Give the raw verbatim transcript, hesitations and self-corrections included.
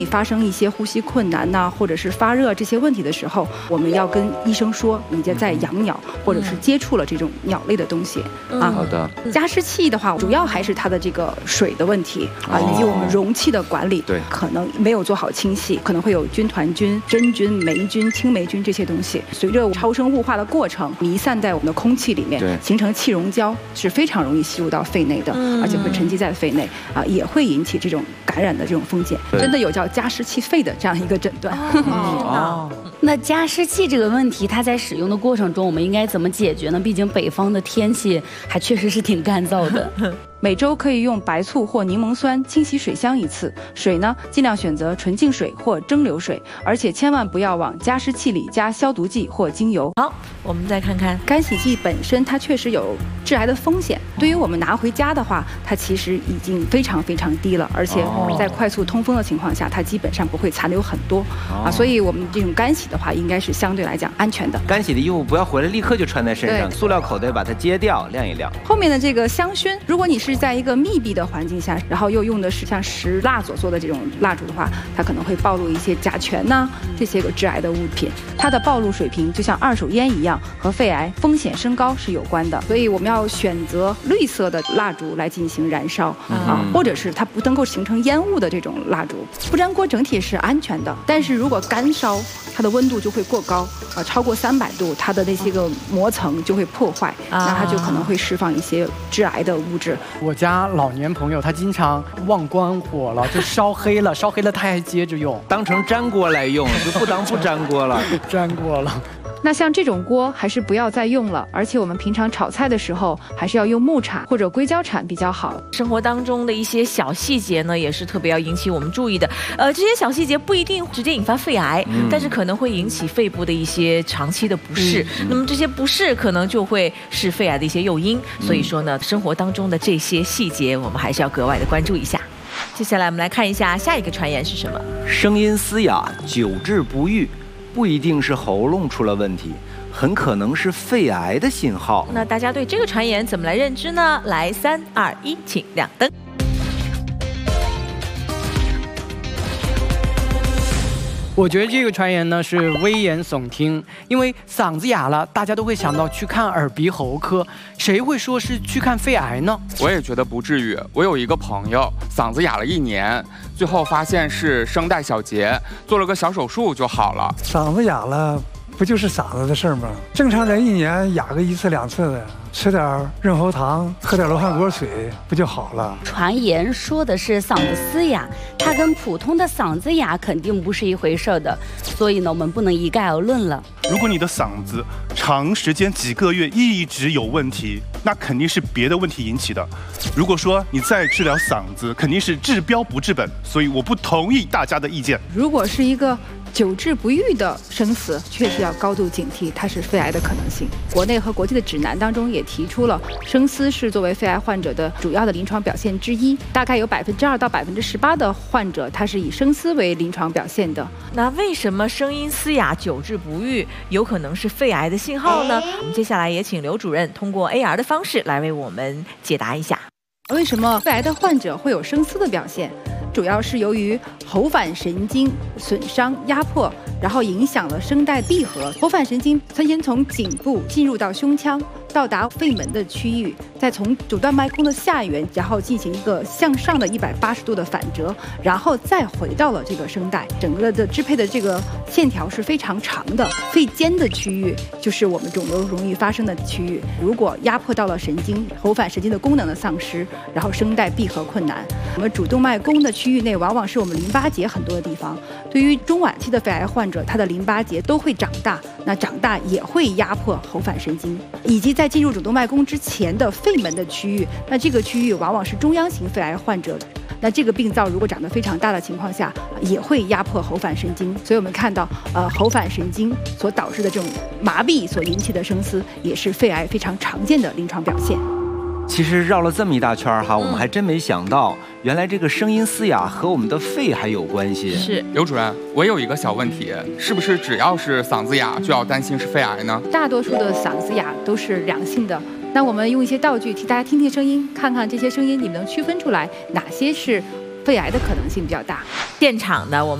你发生一些呼吸困难呐、啊，或者是发热这些问题的时候，我们要跟医生说你就在养鸟，或者是接触了这种鸟类的东西、 嗯、 啊。 好的。 加湿器的话，主要还是它的这个水的问题啊，以及我们容器的管理， 对， 可能没有做好清洗，可能会有军团菌、真菌、霉菌、青霉菌这些东西，随着超声雾化的过程弥散在我们的空气里面，形成气溶胶，是非常容易吸入到肺内的，嗯、而且会沉积在肺内啊，也会引起这种感染的这种风险。真的有叫加湿器肺的这样一个诊断。 哦，那加湿器这个问题，它在使用的过程中，我们应该怎么解决呢？毕竟北方的天气还确实是挺干燥的。 每周可以用白醋或柠檬酸清洗水箱一次，水呢尽量选择纯净水或蒸馏水，而且千万不要往加湿器里加消毒剂或精油。 好，我们再看看干洗剂本身它确实有致癌的风险，对于我们拿回家的话，它其实已经非常非常低了，而且在快速通风的情况下，它基本上不会残留很多、哦、啊，所以我们这种干洗的话，应该是相对来讲安全的。 干洗的衣服不要回来立刻就穿在身上，塑料口袋把它揭掉，晾一晾。 后面的这个香薰，如果你是在一个密闭的环境下，然后又用的是像石蜡所做的这种蜡烛的话，它可能会暴露一些甲醛呐、啊、这些个致癌的物品。它的暴露水平就像二手烟一样，和肺癌风险升高是有关的。所以我们要选择绿色的蜡烛来进行燃烧、嗯、啊，或者是它不能够形成烟雾的这种蜡烛。不粘锅整体是安全的，但是如果干烧，它的温度就会过高，呃，超过三百度，它的那些个膜层就会破坏，那它就可能会释放一些致癌的物质。 我家老年朋友他经常忘关火了，就烧黑了，烧黑了他还接着用， 当成粘锅来用，就不当不粘锅了， 粘锅了。 那像这种锅还是不要再用了，而且我们平常炒菜的时候还是要用木铲或者硅胶铲比较好。 生活当中的一些小细节呢，也是特别要引起我们注意的。呃，这些小细节不一定直接引发肺癌，嗯、但是可能会引起肺部的一些长期的不适。嗯、那么这些不适可能就会是肺癌的一些诱因。嗯、所以说呢，生活当中的这些细节，我们还是要格外的关注一下。接下来我们来看一下下一个传言是什么？声音嘶哑，久治不愈。不一定是喉咙出了问题，很可能是肺癌的信号。那大家对这个传言怎么来认知呢？来，三二一，请亮灯。 我觉得这个传言呢是危言耸听，因为嗓子哑了，大家都会想到去看耳鼻喉科，谁会说是去看肺癌呢？ 我也觉得不至于。我有一个朋友嗓子哑了一年，最后发现是声带小结，做了个小手术就好了。 嗓子哑了，不就是嗓子的事儿吗？正常人一年哑个一次两次的，吃点润喉糖，喝点罗汉果水，不就好了？ 传言说的是嗓子嘶哑，它跟普通的嗓子哑肯定不是一回事的，所以呢，我们不能一概而论了。 如果你的嗓子长时间几个月一直有问题，那肯定是别的问题引起的。如果说你再治疗嗓子，肯定是治标不治本，所以我不同意大家的意见。 如果是一个久治不愈的生死，确实要高度警惕，它是肺癌的可能性。国内和国际的指南当中也提出了，声嘶是作为肺癌患者的主要的临床表现之一，大概有百分之二到百分之十八的患者，他是以声嘶为临床表现的。 那为什么声音嘶哑久治不愈有可能是肺癌的信号呢？我们接下来也请刘主任通过 A R 的方式来为我们解答一下。 为什么肺癌的患者会有声嘶的表现？主要是由于喉返神经损伤压迫，然后影响了声带闭合。喉返神经它先从颈部进入到胸腔，到达肺门的区域，再从主断脉弓的下缘，然后进行一个向上的一百八十度的反折，然后再回到了这个声带。整个的支配的这个线条是非常长的。肺尖的区域就是我们肿瘤容易发生的区域。如果压迫到了神经，喉返神经的功能的丧失，然后声带闭合困难。我们主动脉弓的区域内往往是我们淋巴结很多的地方。对于中晚期的肺癌患者，他的淋巴结都会长大，那长大也会压迫喉返神经，以及在进入主动脉弓之前的肺门的区域，那这个区域往往是中央型肺癌患者。那这个病灶如果长得非常大的情况下，也会压迫喉返神经。所以我们看到，呃，喉返神经所导致的这种麻痹所引起的声嘶，也是肺癌非常常见的临床表现。 其实绕了这么一大圈哈，我们还真没想到，原来这个声音嘶哑和我们的肺还有关系。 是， 刘主任，我有一个小问题，是不是只要是嗓子哑就要担心是肺癌呢？ 大多数的嗓子哑都是良性的。那我们用一些道具替大家听听声音，看看这些声音你们能区分出来哪些是肺癌的可能性比较大。 现场的我们。